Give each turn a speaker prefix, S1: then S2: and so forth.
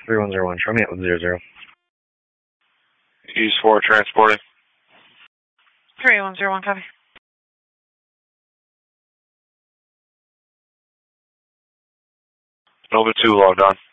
S1: 3101, show me up with 00.
S2: East 4 transporting.
S3: 3101, copy.
S2: Nova 2 logged on.